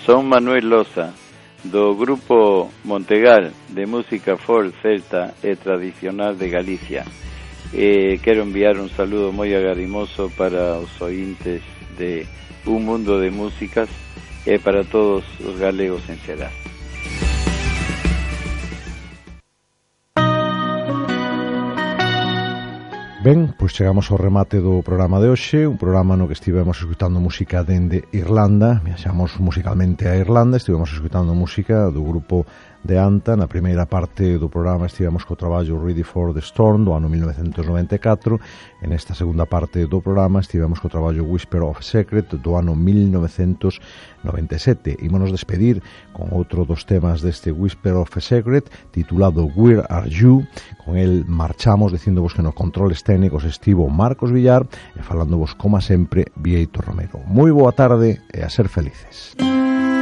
Son Manuel Loza, do grupo Montegal de música folk, celta e tradicional de Galicia. Quero enviar un saludo moi agarimoso para os ointes de Un Mundo de Músicas e para todos os galegos en xeral. Ben, pois chegamos ao remate do programa de hoxe, un programa no que estivemos escutando música dende Irlanda, viaxamos musicalmente a Irlanda, estivemos escutando música do grupo de Anta. Na primeira parte do programa estivemos co traballo Ready for the Storm do ano 1994, e nesta segunda parte do programa estivemos co traballo Whisper of Secret do ano 1997. Ímonos despedir con outro dos temas deste Whisper of Secret titulado Where Are You? Con el marchamos dicíndovos que nos controles técnicos estivo Marcos Villar e falándovos como sempre Vieito Romero. Moi boa tarde e a ser felices.